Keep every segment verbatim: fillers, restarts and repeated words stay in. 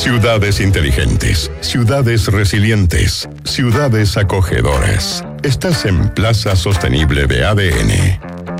Ciudades inteligentes, ciudades resilientes, ciudades acogedoras. Estás en Plaza Sostenible de A D N.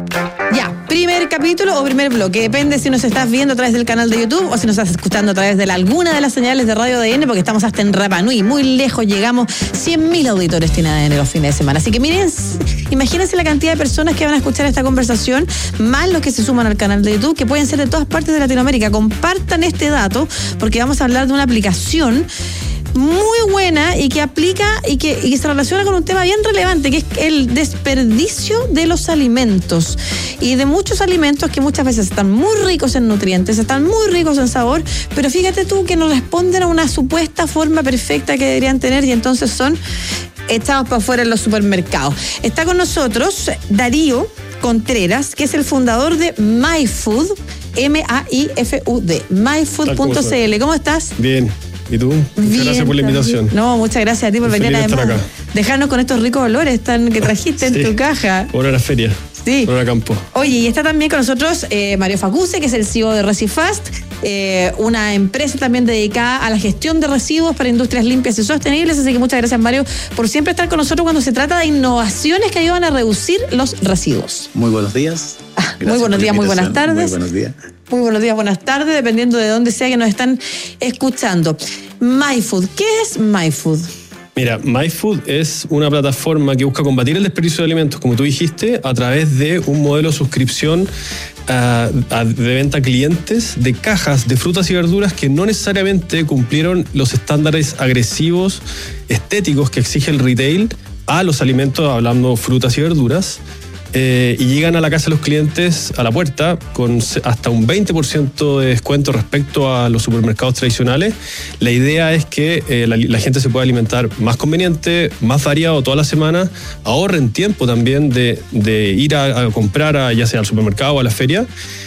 Ya, primer capítulo o primer bloque. Depende si nos estás viendo a través del canal de YouTube o si nos estás escuchando a través de la, alguna de las señales de Radio A D N, porque estamos hasta en Rapa Nui, muy lejos, llegamos. cien mil auditores tiene A D N los fines de semana. Así que miren, imagínense la cantidad de personas que van a escuchar esta conversación, más los que se suman al canal de YouTube, que pueden ser de todas partes de Latinoamérica. Compartan este dato, porque vamos a hablar de una aplicación muy buena y que aplica y que, y que se relaciona con un tema bien relevante, que es el desperdicio de los alimentos y de muchos alimentos que muchas veces están muy ricos en nutrientes, están muy ricos en sabor, pero fíjate tú que no responden a una supuesta forma perfecta que deberían tener y entonces son echados para afuera en los supermercados. Está con nosotros Darío Contreras, que es el fundador de MyFood, M A I F U D, myfood punto c l. ¿Cómo estás? Bien. ¿Y tú? Muchas Bien, gracias por la invitación. No, muchas gracias a ti por Muy venir además. Acá. Dejarnos con estos ricos olores tan, que trajiste sí, en tu caja. Por la feria. Sí. Por la campo. Oye, y está también con nosotros eh, Mario Facuse, que es el C E O de Recifast, eh, una empresa también dedicada a la gestión de residuos para industrias limpias y sostenibles. Así que muchas gracias, Mario, por siempre estar con nosotros cuando se trata de innovaciones que ayudan a reducir los residuos. Muy buenos días. Ah, muy buenos días, muy buenas tardes. Muy buenos días. Muy buenos días, buenas tardes, dependiendo de dónde sea que nos están escuchando. MyFood, ¿qué es MyFood? Mira, MyFood es una plataforma que busca combatir el desperdicio de alimentos, como tú dijiste, a través de un modelo de suscripción uh, de venta a clientes de cajas de frutas y verduras que no necesariamente cumplieron los estándares agresivos, estéticos que exige el retail a los alimentos, hablando frutas y verduras. Eh, y llegan a la casa de los clientes, a la puerta, con hasta un veinte por ciento de descuento respecto a los supermercados tradicionales. La idea es que eh, la, la gente se pueda alimentar más conveniente, más variado toda la semana, ahorren tiempo también de, de ir a, a comprar a, ya sea al supermercado o a la feria,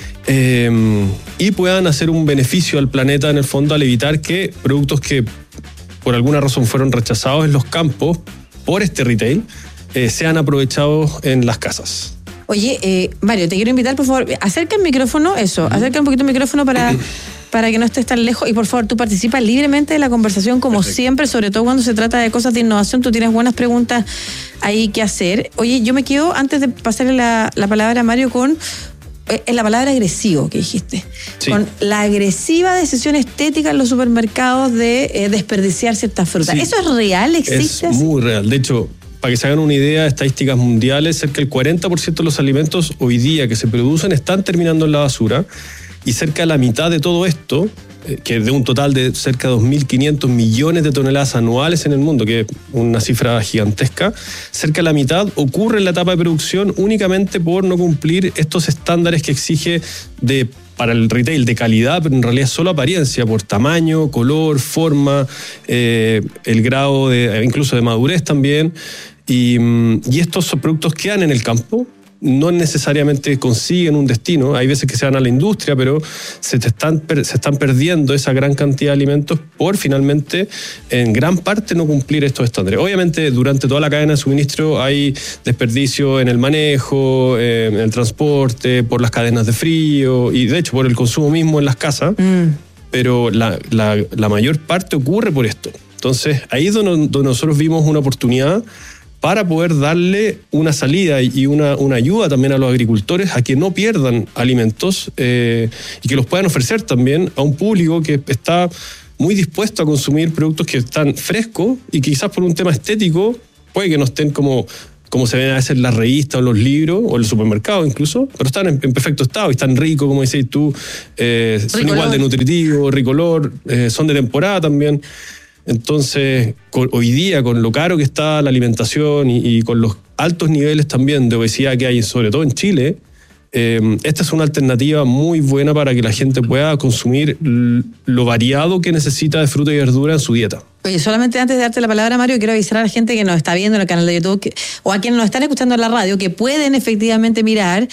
eh, y puedan hacer un beneficio al planeta en el fondo al evitar que productos que por alguna razón fueron rechazados en los campos por este retail, Eh, sean aprovechados en las casas. Oye, eh, Mario, te quiero invitar, por favor, acerca el micrófono, eso, uh-huh. acerca un poquito el micrófono para, para que no estés tan lejos y por favor, tú participas libremente de la conversación como Perfecto. Siempre, sobre todo cuando se trata de cosas de innovación, tú tienes buenas preguntas ahí que hacer. Oye, yo me quedo, antes de pasarle la, la palabra a Mario, con en la palabra agresivo que dijiste, sí. con la agresiva decisión estética en los supermercados de eh, desperdiciar ciertas frutas. Sí. ¿Eso es real? ¿Existe? Es muy real. De hecho, para que se hagan una idea, estadísticas mundiales, cerca del cuarenta por ciento de los alimentos hoy día que se producen están terminando en la basura y cerca de la mitad de todo esto, que de un total de cerca de dos mil quinientos millones de toneladas anuales en el mundo, que es una cifra gigantesca, cerca de la mitad ocurre en la etapa de producción únicamente por no cumplir estos estándares que exige de para el retail de calidad, pero en realidad solo apariencia, por tamaño, color, forma, eh, el grado de, incluso de madurez también. Y, y estos productos quedan en el campo, no necesariamente consiguen un destino. Hay veces que se van a la industria, pero se, te están, se están perdiendo esa gran cantidad de alimentos por finalmente, en gran parte, no cumplir estos estándares. Obviamente, durante toda la cadena de suministro hay desperdicio en el manejo, eh, en el transporte, por las cadenas de frío y, de hecho, por el consumo mismo en las casas, mm. pero la, la, la mayor parte ocurre por esto. Entonces, ahí es donde, donde nosotros vimos una oportunidad para poder darle una salida y una, una ayuda también a los agricultores a que no pierdan alimentos eh, y que los puedan ofrecer también a un público que está muy dispuesto a consumir productos que están frescos y que quizás por un tema estético puede que no estén como, como se ven a veces en las revistas o los libros o en el supermercado incluso, pero están en, en perfecto estado y están ricos, como decís tú, eh, son ricolor. Igual de nutritivos, ricolor, eh, son de temporada también. Entonces, con, hoy día, con lo caro que está la alimentación y, y con los altos niveles también de obesidad que hay, sobre todo en Chile, eh, esta es una alternativa muy buena para que la gente pueda consumir lo variado que necesita de fruta y verdura en su dieta. Oye, solamente antes de darte la palabra, Mario, quiero avisar a la gente que nos está viendo en el canal de YouTube que, o a quienes nos están escuchando en la radio, que pueden efectivamente mirar.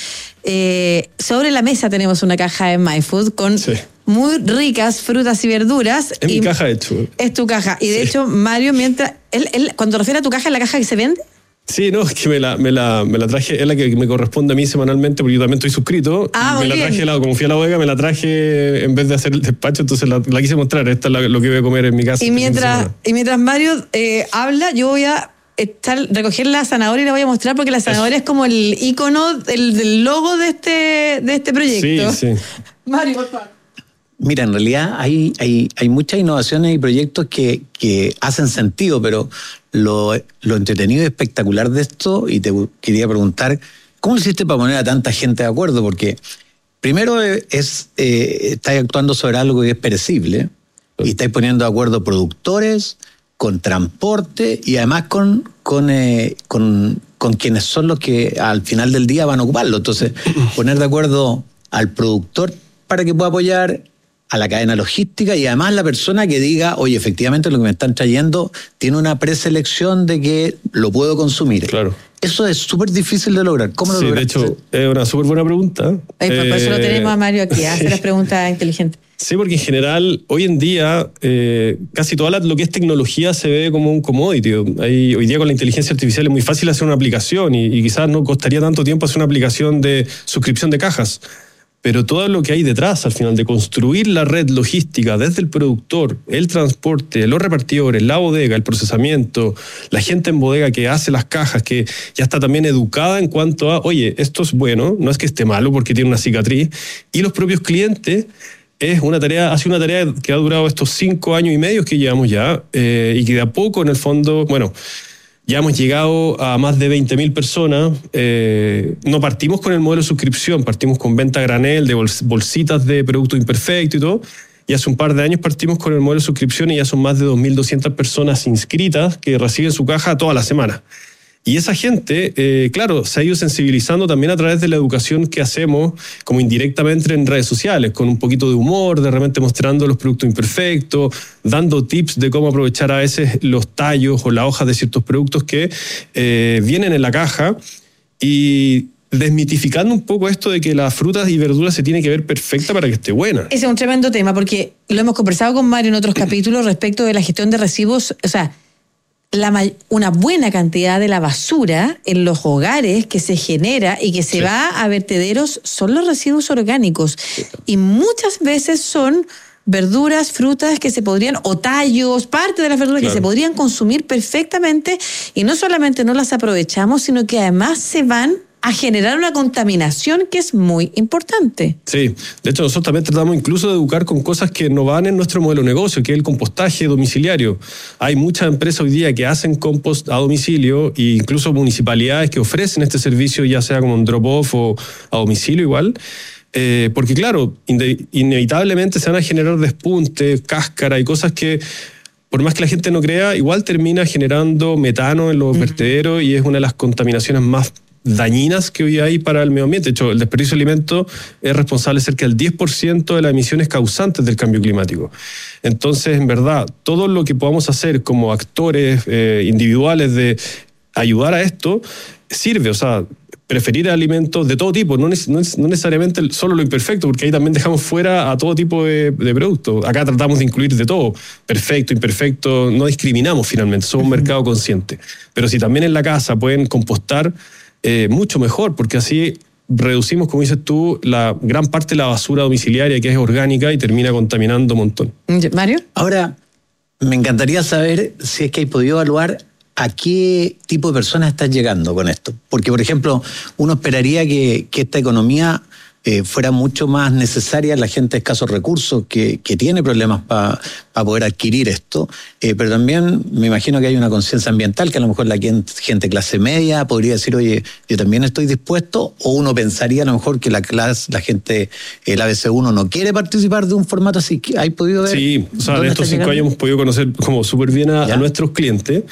Eh, sobre la mesa tenemos una caja de MyFood con sí. muy ricas frutas y verduras. Es y mi caja, de hecho. Es tu caja. Y de sí. hecho, Mario, mientras él, él, cuando refiere a tu caja, ¿es la caja que se vende? Sí, no, es que me la, me, la, me la traje, es la que me corresponde a mí semanalmente, porque yo también estoy suscrito. Ah, me muy la bien. traje, la, como fui a la bodega, me la traje en vez de hacer el despacho, entonces la, la quise mostrar. Esta es la, lo que voy a comer en mi casa. Y este fin de mientras, semana. y mientras Mario eh, habla, yo voy a estar, recoger la zanahoria y la voy a mostrar porque la zanahoria es como el icono, el, del logo de este, de este proyecto. Sí, sí. Mario, por favor. Mira, en realidad hay, hay, hay muchas innovaciones y proyectos que, que hacen sentido, pero lo, lo entretenido y espectacular de esto, y te quería preguntar, ¿cómo hiciste para poner a tanta gente de acuerdo? Porque primero es eh, estáis actuando sobre algo que es perecible y estáis poniendo de acuerdo productores con transporte y además con, con, eh, con, con quienes son los que al final del día van a ocuparlo. Entonces, poner de acuerdo al productor para que pueda apoyar a la cadena logística y además la persona que diga, oye, efectivamente lo que me están trayendo tiene una preselección de que lo puedo consumir. Claro. Eso es súper difícil de lograr. ¿Cómo lo Sí, de lograste? hecho, es una súper buena pregunta. Ay, por, por eso lo Eh, tenemos a Mario aquí, a hacer las preguntas inteligentes. Sí, porque en general, hoy en día, eh, casi toda la, lo que es tecnología se ve como un commodity. Hay, hoy día con la inteligencia artificial es muy fácil hacer una aplicación y, y quizás no costaría tanto tiempo hacer una aplicación de suscripción de cajas. Pero todo lo que hay detrás, al final, de construir la red logística desde el productor, el transporte, los repartidores, la bodega, el procesamiento, la gente en bodega que hace las cajas, que ya está también educada en cuanto a, oye, esto es bueno, no es que esté malo porque tiene una cicatriz, y los propios clientes, es una tarea, ha sido una tarea que ha durado estos cinco años y medio que llevamos ya, eh, y que de a poco, en el fondo, bueno, ya hemos llegado a más de veinte mil personas. Eh, no partimos con el modelo de suscripción, partimos con venta a granel de bols- bolsitas de producto imperfecto y todo. Y hace un par de años partimos con el modelo de suscripción y ya son más de dos mil doscientas personas inscritas que reciben su caja toda la semana. Y esa gente, eh, claro, se ha ido sensibilizando también a través de la educación que hacemos, como indirectamente en redes sociales, con un poquito de humor, de repente mostrando los productos imperfectos, dando tips de cómo aprovechar a veces los tallos o las hojas de ciertos productos que eh, vienen en la caja, y desmitificando un poco esto de que las frutas y verduras se tiene que ver perfecta para que esté buena. Ese es un tremendo tema porque lo hemos conversado con Mario en otros capítulos respecto de la gestión de residuos, o sea, La, una buena cantidad de la basura en los hogares que se genera y que se Sí. va a vertederos son los residuos orgánicos. Y muchas veces son verduras, frutas que se podrían, o tallos, parte de las verduras Claro. que se podrían consumir perfectamente, y no solamente no las aprovechamos, sino que además se van a generar una contaminación que es muy importante. Sí, de hecho nosotros también tratamos incluso de educar con cosas que no van en nuestro modelo de negocio, que es el compostaje domiciliario. Hay muchas empresas hoy día que hacen compost a domicilio e incluso municipalidades que ofrecen este servicio, ya sea como un drop-off o a domicilio igual. Eh, porque claro, inde- inevitablemente se van a generar despuntes, cáscara y cosas que, por más que la gente no crea, igual termina generando metano en los vertederos y es una de las contaminaciones más dañinas que hoy hay para el medio ambiente. De hecho, el desperdicio de alimentos es responsable de cerca del diez por ciento de las emisiones causantes del cambio climático. Entonces, en verdad, todo lo que podamos hacer como actores eh, individuales de ayudar a esto, sirve. O sea, preferir alimentos de todo tipo, no, neces- no es- no necesariamente solo lo imperfecto, porque ahí también dejamos fuera a todo tipo de, de productos. Acá tratamos de incluir de todo, perfecto, imperfecto, no discriminamos finalmente, somos un mercado consciente. Pero si también en la casa pueden compostar, eh, mucho mejor, porque así reducimos, como dices tú, la gran parte de la basura domiciliaria que es orgánica y termina contaminando un montón. ¿Mario? Ahora, me encantaría saber si es que hay podido evaluar a qué tipo de personas estás llegando con esto. Porque, por ejemplo, uno esperaría que, que esta economía eh, fuera mucho más necesaria a la gente de escasos recursos que, que tiene problemas para pa poder adquirir esto. Eh, pero también me imagino que hay una conciencia ambiental que a lo mejor la gente clase media podría decir, oye, yo también estoy dispuesto, o uno pensaría a lo mejor que la clase, la gente, el A B C uno no quiere participar de un formato así. ¿Hay podido ver? Sí, o sea, en dónde estos está cinco llegando? años hemos podido conocer como súper bien a, ¿Ya? a nuestros clientes.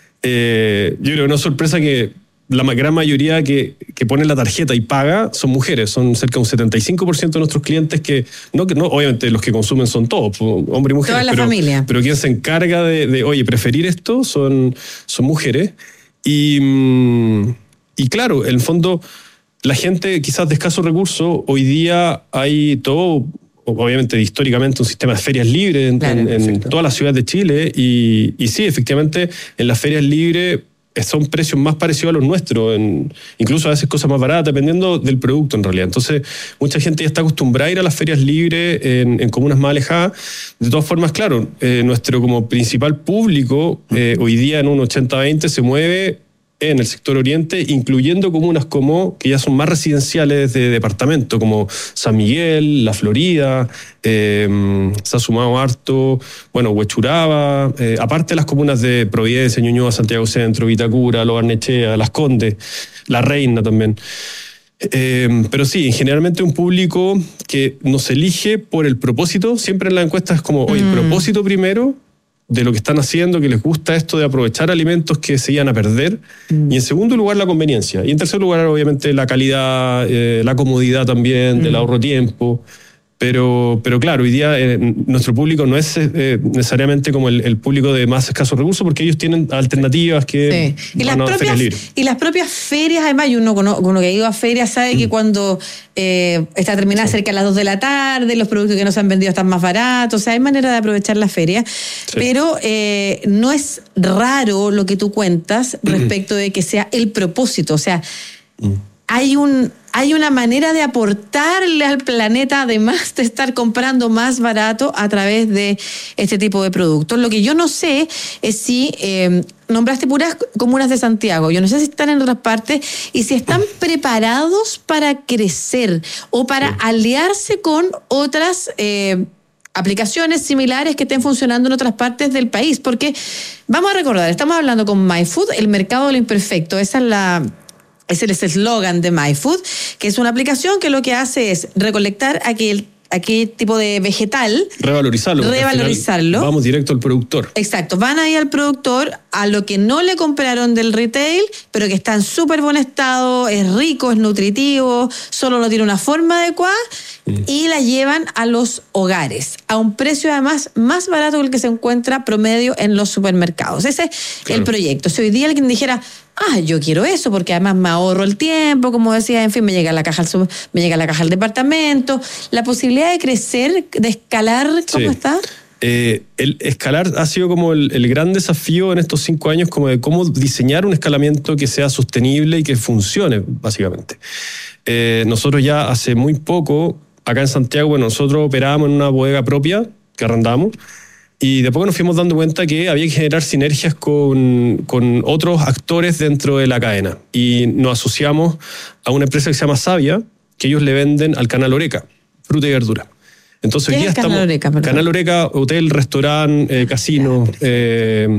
Eh, yo creo que no es sorpresa que la ma- gran mayoría que, que pone la tarjeta y paga son mujeres. Son cerca de un setenta y cinco por ciento de nuestros clientes que, no, que no, obviamente los que consumen son todos, hombres y mujeres. Toda la pero, familia. Pero quien se encarga de, de, oye, preferir esto son, son mujeres. Y, mm, y claro, en el fondo, la gente quizás de escasos recursos, hoy día hay todo, obviamente históricamente, un sistema de ferias libres en, Claro, en- en perfecto. todas las ciudades de Chile. Y, y sí, efectivamente, en las ferias libres son precios más parecidos a los nuestros, en, incluso a veces cosas más baratas, dependiendo del producto en realidad. Entonces, mucha gente ya está acostumbrada a ir a las ferias libres en, en comunas más alejadas. De todas formas, claro, eh, nuestro como principal público eh, hoy día en un ochenta veinte se mueve en el sector oriente, incluyendo comunas como, que ya son más residenciales de departamento, como San Miguel, La Florida, eh, se ha sumado harto, bueno, Huechuraba, eh, aparte de las comunas de Providencia, Ñuñoa, Santiago Centro, Vitacura, Lo Barnechea, Las Condes, La Reina también. Eh, pero sí, generalmente un público que nos elige por el propósito, siempre en las encuestas es como, oye, mm. propósito primero, de lo que están haciendo, que les gusta esto de aprovechar alimentos que se iban a perder, mm. y en segundo lugar la conveniencia, y en tercer lugar obviamente la calidad, eh, la comodidad también, mm. del ahorro tiempo, pero, pero claro, hoy día eh, nuestro público no es eh, necesariamente como el, el público de más escasos recursos, porque ellos tienen alternativas que sí. y, las propias, y las propias ferias, además, y uno, uno que ha ido a ferias sabe mm. que cuando eh, está terminada sí. cerca de las dos de la tarde, los productos que no se han vendido están más baratos, o sea, hay manera de aprovechar la feria, sí. pero eh, no es raro lo que tú cuentas respecto mm. de que sea el propósito, o sea, mm. hay un... Hay una manera de aportarle al planeta, además de estar comprando más barato a través de este tipo de productos. Lo que yo no sé es si eh, nombraste puras comunas de Santiago. Yo no sé si están en otras partes y si están preparados para crecer o para sí. aliarse con otras eh, aplicaciones similares que estén funcionando en otras partes del país. Porque vamos a recordar, estamos hablando con MyFood, el mercado de lo imperfecto. Esa es la... Ese es el eslogan de MyFood, que es una aplicación que lo que hace es recolectar aquel, aquel tipo de vegetal. Revalorizarlo. Revalorizarlo. Vamos directo al productor. Exacto. Van ahí al productor a lo que no le compraron del retail, pero que está en súper buen estado, es rico, es nutritivo, solo no tiene una forma adecuada, mm. y la llevan a los hogares, a un precio además más barato que el que se encuentra promedio en los supermercados. Ese es claro. el proyecto. Si hoy día alguien dijera... Ah, yo quiero eso porque además me ahorro el tiempo, como decía, en fin, me llega a la caja al sub, me llega a la caja al departamento. La posibilidad de crecer, de escalar, ¿cómo sí. está? Eh, el escalar ha sido como el, el gran desafío en estos cinco años, como de cómo diseñar un escalamiento que sea sostenible y que funcione, básicamente. Eh, nosotros ya hace muy poco, acá en Santiago, bueno, nosotros operábamos en una bodega propia que arrendamos. Y de poco nos fuimos dando cuenta que había que generar sinergias con, con otros actores dentro de la cadena. Y nos asociamos a una empresa que se llama Savia, que ellos le venden al Canal Oreca, fruta y verdura. Entonces hoy día estamos... Canal Oreca, perdón. Canal Oreca, hotel, restaurante, eh, casino. Eh,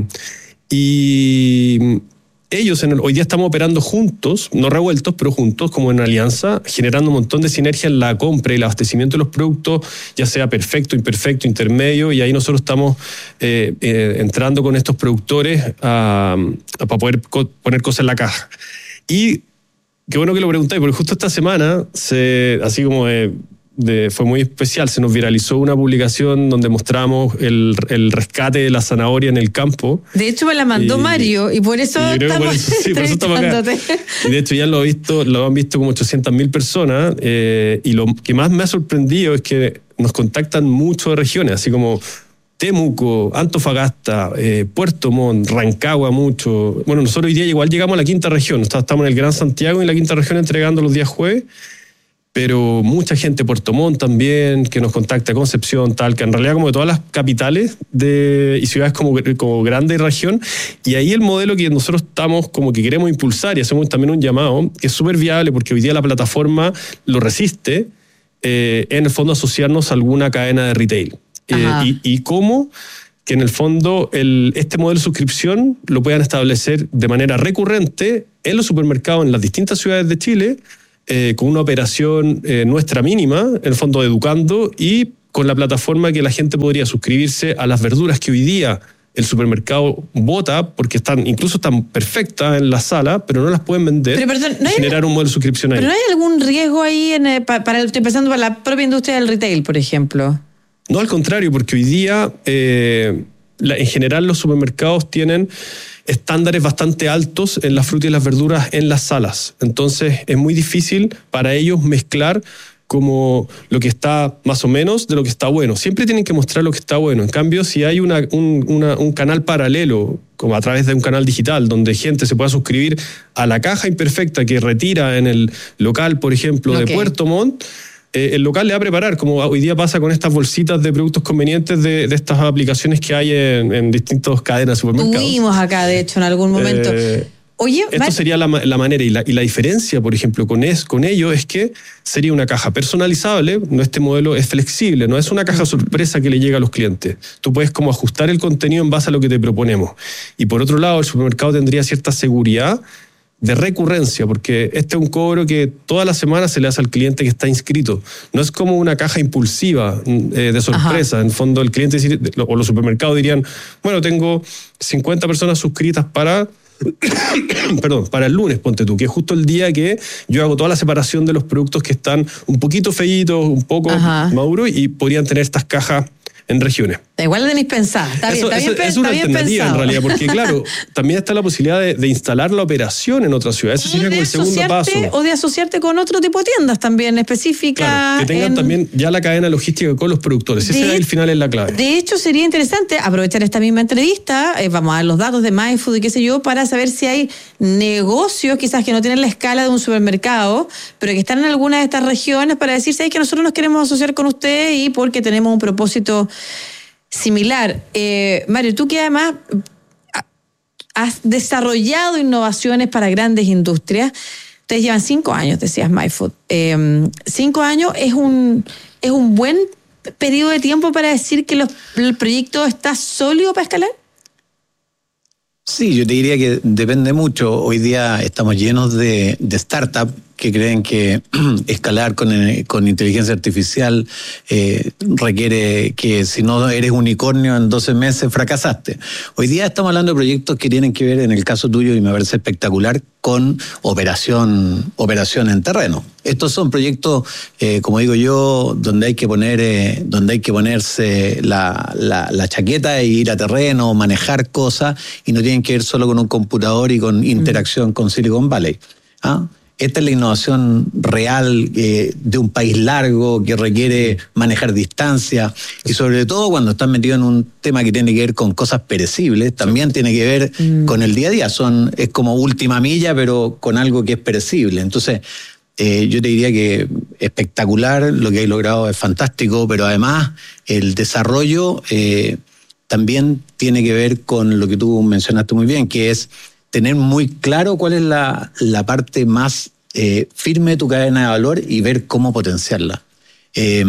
y... Ellos en el, hoy día estamos operando juntos, no revueltos, pero juntos, como en alianza, generando un montón de sinergia en la compra y el abastecimiento de los productos, ya sea perfecto, imperfecto, intermedio, y ahí nosotros estamos eh, eh, entrando con estos productores a, a, para poder co- poner cosas en la caja. Y qué bueno que lo preguntáis, porque justo esta semana, se, así como de... De, fue muy especial, se nos viralizó una publicación donde mostramos el, el rescate de la zanahoria en el campo. De hecho me la mandó y, Mario y por eso y estamos por eso, sí, por eso estamos acá. Y de hecho ya lo, he visto, lo han visto como ochocientas mil personas eh, y lo que más me ha sorprendido es que nos contactan mucho de regiones, así como Temuco, Antofagasta, eh, Puerto Montt, Rancagua mucho. Bueno, nosotros hoy día igual llegamos a la quinta región, estamos en el Gran Santiago y en la quinta región entregando los días jueves. Pero mucha gente, Puerto Montt también, que nos contacta, Concepción, Talca, en realidad como de todas las capitales de, y ciudades como, como grande región. Y ahí el modelo que nosotros estamos como que queremos impulsar y hacemos también un llamado, que es súper viable porque hoy día la plataforma lo resiste, eh, en el fondo asociarnos a alguna cadena de retail. Eh, y, y cómo que en el fondo el, este modelo de suscripción lo puedan establecer de manera recurrente en los supermercados en las distintas ciudades de Chile, Eh, con una operación eh, nuestra mínima, en el fondo educando, y con la plataforma que la gente podría suscribirse a las verduras que hoy día el supermercado bota, porque están incluso están perfectas en la sala, pero no las pueden vender, pero, perdón, ¿no y generar un modelo de suscripción ahí. ¿Pero no hay algún riesgo ahí en, eh, para, para, estoy pensando para la propia industria del retail, por ejemplo? No, al contrario, porque hoy día eh, la, en general los supermercados tienen estándares bastante altos en las frutas y las verduras en las salas. Entonces es muy difícil para ellos mezclar como lo que está más o menos de lo que está bueno. Siempre tienen que mostrar lo que está bueno. En cambio, si hay una, un, una, un canal paralelo como a través de un canal digital, donde gente se pueda suscribir a la caja imperfecta que retira en el local, por ejemplo, okay. de Puerto Montt, eh, el local le va a preparar, como hoy día pasa con estas bolsitas de productos convenientes de, de estas aplicaciones que hay en, en distintas cadenas de supermercados. Tuvimos acá, de hecho, en algún momento. Eh, Oye, Esto Mar- sería la, la manera y la, y la diferencia, por ejemplo, con, es, con ello es que sería una caja personalizable. No, este modelo es flexible, no es una caja sorpresa que le llega a los clientes. Tú puedes como ajustar el contenido en base a lo que te proponemos. Y por otro lado, el supermercado tendría cierta seguridad de recurrencia, porque este es un cobro que toda la semana se le hace al cliente que está inscrito. No es como una caja impulsiva eh, de sorpresa. Ajá. En fondo, el cliente o los supermercados dirían, bueno, tengo cincuenta personas suscritas para... perdón, para el lunes, ponte tú, que es justo el día que yo hago toda la separación de los productos que están un poquito feitos, un poco Ajá. maduros, y podrían tener estas cajas en regiones. Igual la tenéis pensada. Está bien, Eso, está eso, bien, es una está alternativa bien en realidad, porque claro, también está la posibilidad de, de instalar la operación en otra ciudad. Ese sería como el segundo paso. O de asociarte con otro tipo de tiendas también específicas. Claro, que tengan en... también ya la cadena logística con los productores. Ese de, al final es la clave. De hecho, sería interesante aprovechar esta misma entrevista, eh, vamos a dar los datos de MyFood y qué sé yo, para saber si hay negocios quizás que no tienen la escala de un supermercado, pero que están en alguna de estas regiones para decir, ¿sabes que nosotros nos queremos asociar con ustedes y porque tenemos un propósito similar? Eh, Mario, tú que además has desarrollado innovaciones para grandes industrias, ustedes llevan cinco años, decías MyFood. Eh, cinco años es un, es un buen periodo de tiempo para decir que los, el proyecto está sólido para escalar. Sí, yo te diría que depende mucho. Hoy día estamos llenos de, de startups que creen que escalar con, con inteligencia artificial eh, requiere que si no eres unicornio en doce meses fracasaste. Hoy día estamos hablando de proyectos que tienen que ver, en el caso tuyo, y me parece espectacular, con operación, operación en terreno. Estos son proyectos, eh, como digo yo, donde hay que poner, eh, donde hay que ponerse la, la, la chaqueta e ir a terreno, manejar cosas, y no tienen que ver solo con un computador y con interacción mm. con Silicon Valley. ¿Ah? Esta es la innovación real eh, de un país largo que requiere manejar distancia y sobre todo cuando estás metido en un tema que tiene que ver con cosas perecibles, también tiene que ver mm. con el día a día. Son, es como última milla, pero con algo que es perecible. Entonces, eh, yo te diría que espectacular, lo que hay logrado es fantástico, pero además el desarrollo eh, también tiene que ver con lo que tú mencionaste muy bien, que es tener muy claro cuál es la, la parte más eh, firme de tu cadena de valor y ver cómo potenciarla. Eh,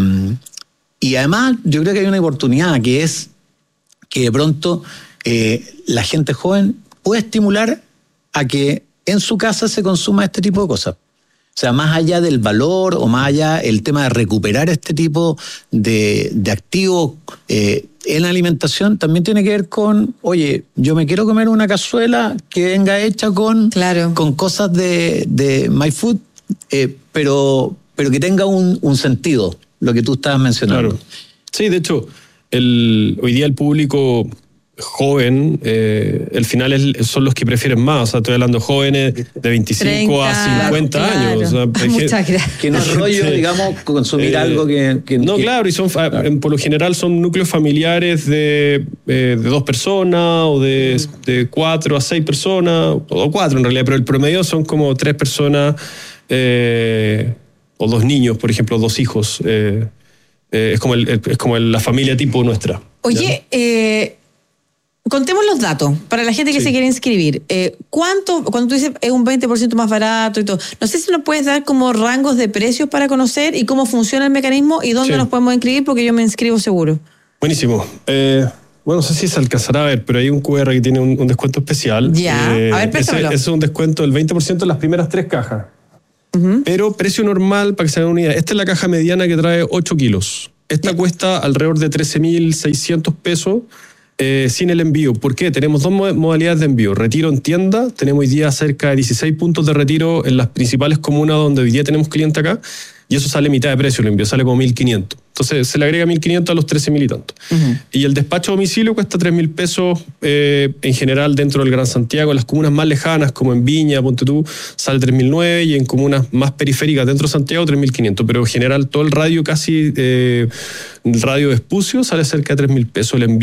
y además yo creo que hay una oportunidad que es que de pronto eh, la gente joven puede estimular a que en su casa se consuma este tipo de cosas. O sea, más allá del valor o más allá el tema de recuperar este tipo de, de activos eh, en la alimentación también tiene que ver con, oye, yo me quiero comer una cazuela que venga hecha con, claro. con cosas de, de MyFood, eh, pero, pero que tenga un, un sentido, lo que tú estabas mencionando. Claro. Sí, de hecho, el, hoy día el público joven, eh, al final es, son los que prefieren más. O sea, estoy hablando de jóvenes de veinticinco a cincuenta claro, años. Claro. O sea, Muchas gracias. Que no es rollo, digamos, consumir eh, algo que, que... No, que, claro, y son claro. por lo general son núcleos familiares de, eh, de dos personas o de, de cuatro a seis personas, o cuatro en realidad, pero el promedio son como tres personas eh, o dos niños, por ejemplo, dos hijos. Eh, eh, es como, el, es como el, la familia tipo nuestra. Oye, eh... contemos los datos para la gente que sí. se quiere inscribir. Eh, ¿Cuánto, cuando tú dices es un veinte por ciento más barato y todo, no sé si nos puedes dar como rangos de precios para conocer y cómo funciona el mecanismo y dónde sí. nos podemos inscribir, porque yo me inscribo seguro. Buenísimo. Eh, bueno, no sé si se alcanzará a ver, pero hay un Q R que tiene un, un descuento especial. Ya, eh, a ver, préstamelo. Ese, ese es un descuento del veinte por ciento en las primeras tres cajas. Uh-huh. Pero precio normal, para que se hagan una idea, esta es la caja mediana que trae ocho kilos. Esta yeah. cuesta alrededor de trece mil seiscientos pesos. Eh, sin el envío. ¿Por qué? Tenemos dos modalidades de envío. Retiro en tienda. Tenemos hoy día cerca de dieciséis puntos de retiro en las principales comunas donde hoy día tenemos cliente acá. Y eso sale mitad de precio, el envío sale como mil quinientos. Entonces se le agrega mil quinientos a los trece mil y tanto. Uh-huh. Y el despacho a domicilio cuesta tres mil pesos eh, en general dentro del Gran Santiago. En las comunas más lejanas, como en Viña, Ponte tú, sale tres mil nueve, y en comunas más periféricas dentro de Santiago tres mil quinientos. Pero en general todo el radio casi, eh, el radio de Espucio sale cerca de tres mil pesos el envío.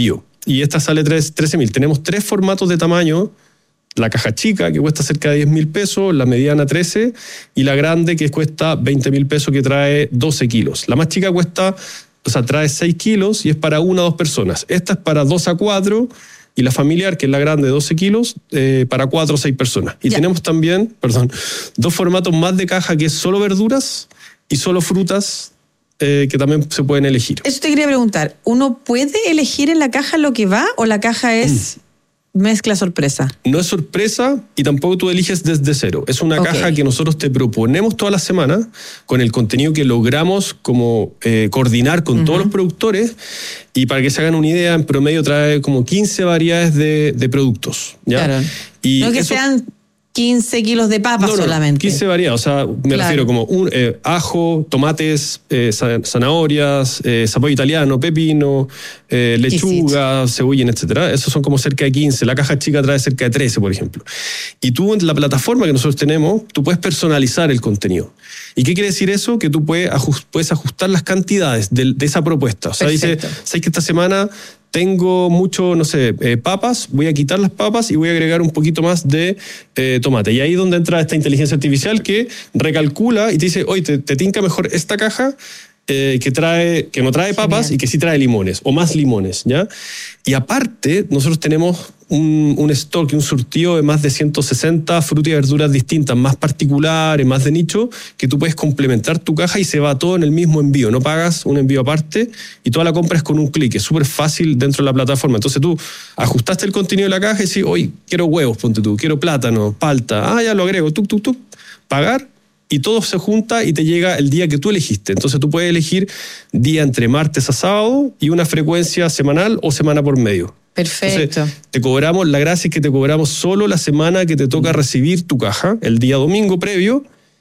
y esta sale trece mil. Tenemos tres formatos de tamaño. La caja chica, que cuesta cerca de diez mil pesos, la mediana trece, y la grande, que cuesta veinte mil pesos, que trae doce kilos. La más chica cuesta, o sea, trae seis kilos y es para una o dos personas. Esta es para dos a cuatro, y la familiar, que es la grande, doce kilos, eh, para cuatro o seis personas. Y ya. Tenemos también, perdón, dos formatos más de caja, que es solo verduras y solo frutas, eh, que también se pueden elegir. Eso te quería preguntar, ¿uno puede elegir en la caja lo que va o la caja es... Mm. Mezcla sorpresa? No es sorpresa y tampoco tú eliges desde cero. Es una okay. caja que nosotros te proponemos toda la semana con el contenido que logramos como eh, coordinar con uh-huh. todos los productores, y para que se hagan una idea, en promedio trae como quince variedades de, de productos. ¿Ya? Claro. Y no que eso, sean quince kilos de papas no, no, solamente. quince variedades, o sea, me claro. refiero como un, eh, ajo, tomates, eh, zanahorias, eh, zapallo italiano, pepino, eh, lechuga, cebolla, etcétera. Esos son como cerca de quince. La caja chica trae cerca de trece, por ejemplo. Y tú, en la plataforma que nosotros tenemos, tú puedes personalizar el contenido. ¿Y qué quiere decir eso? Que tú puedes, ajust, puedes ajustar las cantidades de, de esa propuesta. O sea, Perfecto. dice, ¿sabes que esta semana tengo mucho, no sé, eh, papas, voy a quitar las papas y voy a agregar un poquito más de eh, tomate? Y ahí es donde entra esta inteligencia artificial que recalcula y te dice, oye, te, te tinca mejor esta caja eh, que, trae, que no trae papas Genial. y que sí trae limones, o más limones, ¿ya? Y aparte, nosotros tenemos un, un stock, un surtido de más de ciento sesenta frutas y verduras distintas, más particulares, más de nicho, que tú puedes complementar tu caja y se va todo en el mismo envío. No pagas un envío aparte y toda la compra es con un clic. Es súper fácil dentro de la plataforma. Entonces tú ajustaste el contenido de la caja y decís, hoy quiero huevos, ponte tú, quiero plátano, palta. Ah, ya lo agrego, tuc, tuc, tuc, pagar. Y todo se junta y te llega el día que tú elegiste. Entonces tú puedes elegir día entre martes a sábado y una frecuencia semanal o semana por medio. Perfecto. Entonces, te cobramos, la gracia es que te cobramos solo la semana que te toca recibir tu caja, el día domingo previo,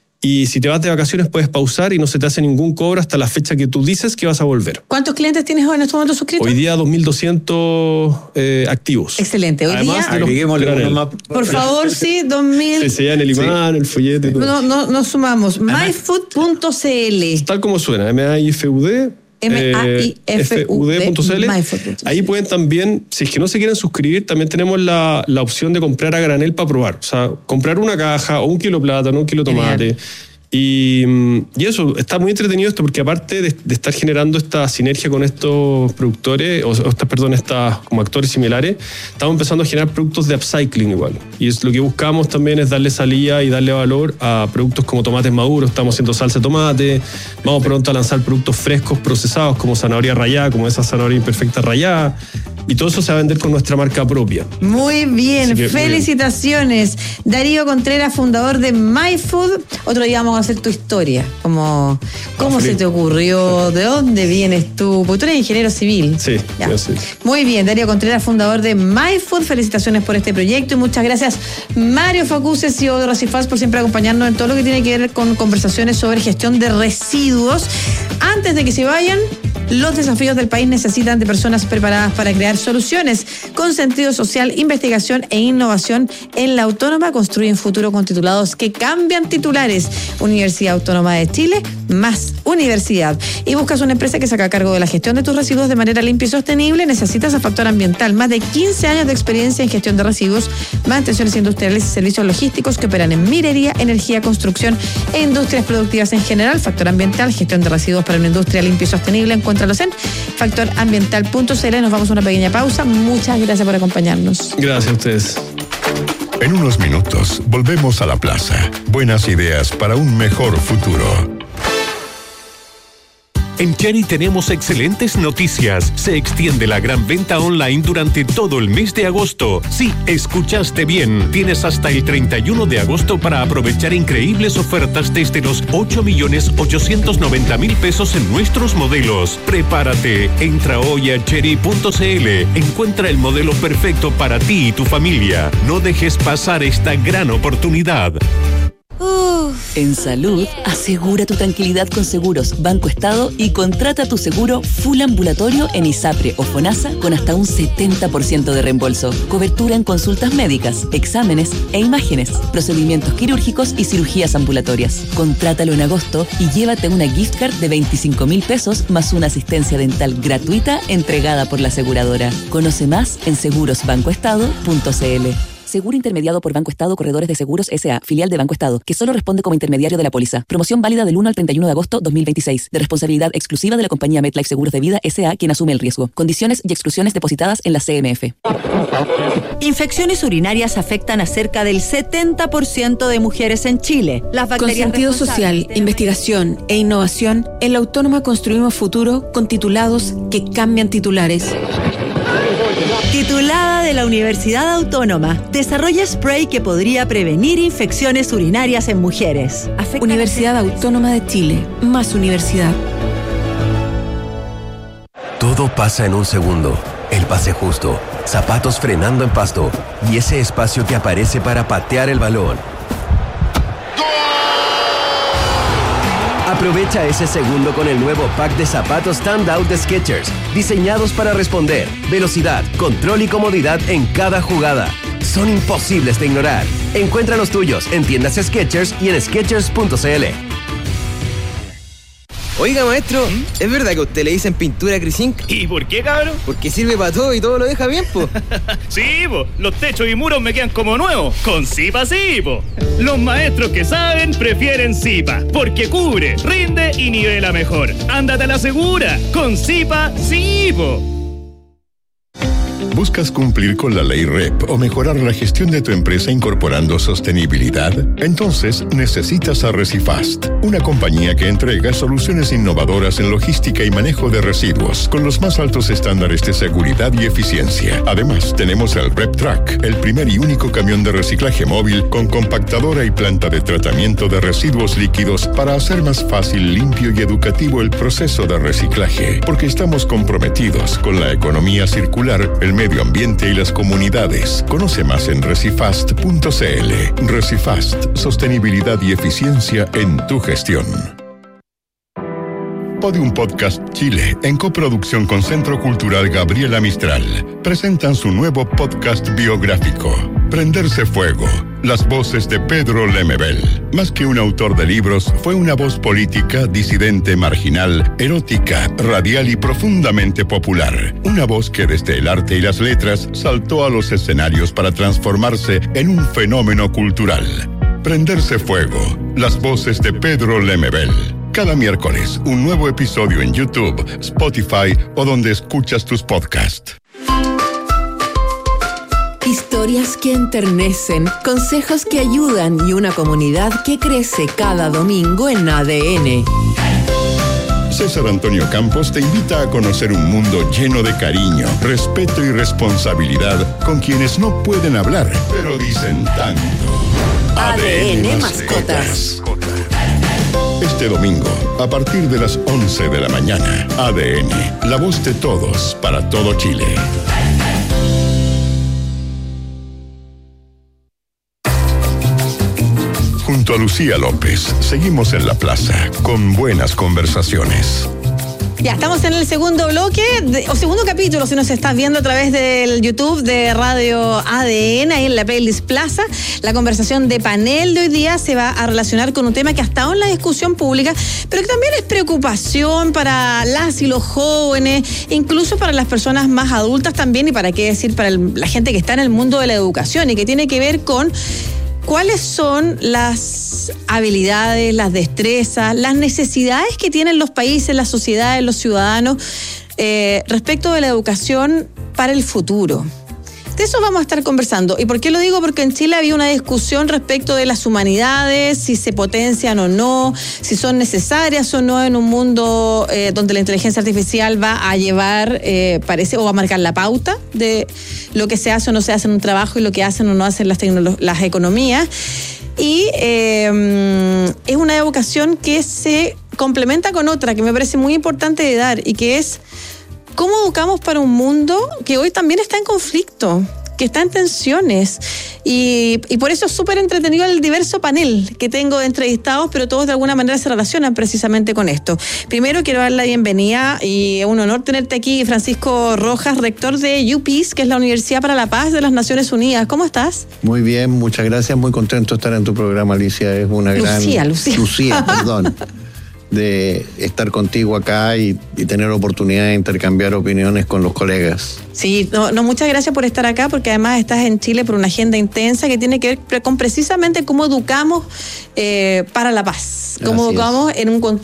y si te vas de vacaciones puedes pausar y no se te hace ningún cobro hasta la fecha que tú dices que vas a volver. ¿Cuántos clientes tienes en este momento suscritos? Hoy día dos mil doscientos eh, activos. Excelente. Hoy Además, día... Agreguémosle uno más. Por favor, sí, dos mil... Se sellan el imán, sí. el follete y todo. No, no, nos sumamos. myfood punto c l. Tal como suena, M A I F U D. M A I F U D punto c l. Ahí pueden también, si es que no se quieren suscribir, también tenemos la, la opción de comprar a granel para probar. O sea, comprar una caja o un kilo de plátano, un kilo de tomate. Genial. Y, y eso, está muy entretenido esto porque aparte de, de estar generando esta sinergia con estos productores, o, o estas, perdón, estas como actores similares, estamos empezando a generar productos de upcycling igual. Y es, lo que buscamos también es darle salida y darle valor a productos como tomates maduros. Estamos haciendo salsa de tomate, vamos pronto a lanzar productos frescos procesados como zanahoria rallada, como esa zanahoria imperfecta rallada. Y todo eso se va a vender con nuestra marca propia. Muy bien, que, felicitaciones. Muy bien. Darío Contreras, fundador de MyFood. Otro día vamos a hacer tu historia. Como, ¿Cómo ah, se te ocurrió? ¿De dónde vienes tú? Porque tú eres ingeniero civil. Sí, yo sí. Muy bien, Darío Contreras, fundador de MyFood. Felicitaciones por este proyecto y muchas gracias, Mario Facuse, C E O de Recifaz, por siempre acompañarnos en todo lo que tiene que ver con conversaciones sobre gestión de residuos. Antes de que se vayan, los desafíos del país necesitan de personas preparadas para crear soluciones con sentido social, investigación e innovación. En la Autónoma construyen futuro con titulados que cambian titulares. Universidad Autónoma de Chile, más universidad. Y buscas una empresa que se haga cargo de la gestión de tus residuos de manera limpia y sostenible. Necesitas a Factor Ambiental, más de quince años de experiencia en gestión de residuos, mantenciones industriales y servicios logísticos que operan en minería, energía, construcción e industrias productivas en general. Factor Ambiental, gestión de residuos para una industria limpia y sostenible. Encuéntralos en factor ambiental punto c l. Nos vamos a una pequeña pausa. Muchas gracias por acompañarnos. Gracias a ustedes. En unos minutos volvemos a la plaza. Buenas ideas para un mejor futuro. En Chery tenemos excelentes noticias. Se extiende la gran venta online durante todo el mes de agosto. Sí, escuchaste bien. Tienes hasta el treinta y uno de agosto para aprovechar increíbles ofertas desde los ocho millones ochocientos noventa mil pesos en nuestros modelos. Prepárate. Entra hoy a chery punto c l. Encuentra el modelo perfecto para ti y tu familia. No dejes pasar esta gran oportunidad. Uh. Uf. En salud, asegura tu tranquilidad con Seguros Banco Estado y contrata tu seguro full ambulatorio en ISAPRE o FONASA con hasta un setenta por ciento de reembolso. Cobertura en consultas médicas, exámenes e imágenes, procedimientos quirúrgicos y cirugías ambulatorias. Contrátalo en agosto y llévate una gift card de veinticinco mil pesos más una asistencia dental gratuita entregada por la aseguradora. Conoce más en seguros banco estado punto c l. Seguro intermediado por Banco Estado Corredores de Seguros S A, filial de Banco Estado, que solo responde como intermediario de la póliza. Promoción válida del uno al treinta y uno de agosto dos mil veintiséis. De responsabilidad exclusiva de la compañía MetLife Seguros de Vida S A, quien asume el riesgo. Condiciones y exclusiones depositadas en la C M F. Infecciones urinarias afectan a cerca del setenta por ciento de mujeres en Chile. Las Con sentido social, investigación e innovación, en la Autónoma construimos futuro con titulados que cambian titulares. Titulada de la Universidad Autónoma, desarrolla spray que podría prevenir infecciones urinarias en mujeres. Afecta Universidad Autónoma de Chile, más universidad. Todo pasa en un segundo. El pase justo, zapatos frenando en pasto y ese espacio que aparece para patear el balón. Aprovecha ese segundo con el nuevo pack de zapatos Standout de Skechers, diseñados para responder, velocidad, control y comodidad en cada jugada. Son imposibles de ignorar. Encuentra los tuyos en tiendas Skechers y en skechers punto c l. Oiga, maestro, ¿Mm? ¿Es verdad que a usted le dicen pintura Crisink? ¿Y por qué, cabrón? Porque sirve para todo y todo lo deja bien, po. Sí, po, los techos y muros me quedan como nuevos. Con Zipa sí, po. Los maestros que saben prefieren Zipa, porque cubre, rinde y nivela mejor. Ándate a la segura, con Zipa sí, po. ¿Buscas cumplir con la ley R E P o mejorar la gestión de tu empresa incorporando sostenibilidad? Entonces necesitas a Recifast, una compañía que entrega soluciones innovadoras en logística y manejo de residuos con los más altos estándares de seguridad y eficiencia. Además, tenemos el RepTrack, el primer y único camión de reciclaje móvil con compactadora y planta de tratamiento de residuos líquidos para hacer más fácil, limpio y educativo el proceso de reciclaje, porque estamos comprometidos con la economía circular, el medio medio ambiente y las comunidades. Conoce más en recifast punto c l. Recifast, sostenibilidad y eficiencia en tu gestión. Podium Podcast Chile, en coproducción con Centro Cultural Gabriela Mistral, presentan su nuevo podcast biográfico, Prenderse Fuego, las voces de Pedro Lemebel. Más que un autor de libros, fue una voz política, disidente, marginal, erótica, radial y profundamente popular. Una voz que desde el arte y las letras saltó a los escenarios para transformarse en un fenómeno cultural. Prenderse Fuego, las voces de Pedro Lemebel. Cada miércoles, un nuevo episodio en YouTube, Spotify o donde escuchas tus podcasts. Historias que enternecen, consejos que ayudan y una comunidad que crece cada domingo en A D N. César Antonio Campos te invita a conocer un mundo lleno de cariño, respeto y responsabilidad con quienes no pueden hablar, pero dicen tanto. A D N Mascotas. Este domingo, a partir de las once de la mañana, A D N, la voz de todos para todo Chile. Junto a Lucía López, seguimos en la plaza con buenas conversaciones. Ya, estamos en el segundo bloque, de, o segundo capítulo, si nos estás viendo a través del YouTube de Radio A D N, ahí en la playlist Plaza. La conversación de panel de hoy día se va a relacionar con un tema que ha estado en la discusión pública, pero que también es preocupación para las y los jóvenes, incluso para las personas más adultas también, y para qué decir, para el, la gente que está en el mundo de la educación, y que tiene que ver con cuáles son las habilidades, las destrezas, las necesidades que tienen los países, las sociedades, los ciudadanos eh, respecto de la educación para el futuro. De eso vamos a estar conversando. ¿Y por qué lo digo? Porque en Chile había una discusión respecto de las humanidades, si se potencian o no, si son necesarias o no en un mundo eh, donde la inteligencia artificial va a llevar, eh, parece, o va a marcar la pauta de lo que se hace o no se hace en un trabajo y lo que hacen o no hacen las, tecnolo- las economías. Y eh, es una educación que se complementa con otra que me parece muy importante de dar, y que es: ¿cómo educamos para un mundo que hoy también está en conflicto? que está en tensiones. Y, y por eso es súper entretenido el diverso panel que tengo de entrevistados, pero todos de alguna manera se relacionan precisamente con esto. Primero quiero dar la bienvenida y es un honor tenerte aquí, Francisco Rojas, rector de U P E A C E, que es la Universidad para la Paz de las Naciones Unidas. ¿Cómo estás? Muy bien, muchas gracias, muy contento de estar en tu programa, Alicia. Es una gran... Lucía, Lucía. Lucía, perdón. de estar contigo acá y, y tener oportunidad de intercambiar opiniones con los colegas. Sí, no, no, muchas gracias por estar acá, porque además estás en Chile por una agenda intensa que tiene que ver con precisamente cómo educamos eh, para la paz, cómo Así educamos es. en un contexto